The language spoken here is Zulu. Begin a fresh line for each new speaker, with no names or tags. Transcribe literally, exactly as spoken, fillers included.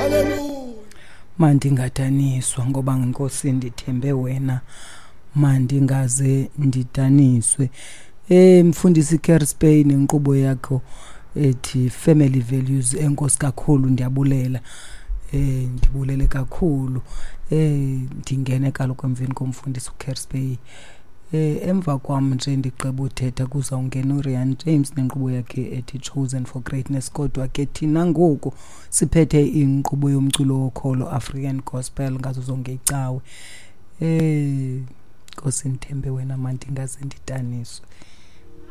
mandingadaniswa ngoba nginkosi ndithembe wena, mandingaze ndidaniswe. Eh mfundisi Kerr Spain inkqubo yakho ethi family values, enkosi kakhulu, ndiyabulela. Eh ndibulele kakhulu. Eh ndingene kaloku emveni komfundisi uKerr Spain. Eh emva kwam nje ndigqiba uthetha kuzawungena uRian James nenkqubo yakhe ethi Chosen for Greatness. Kodwa ke thina ngoku siphethe inkqubo yomculo wokholo African Gospel ngazo zonke icawe. Eh Nkosi ndithembe wena, mandingaze ndidaniswe.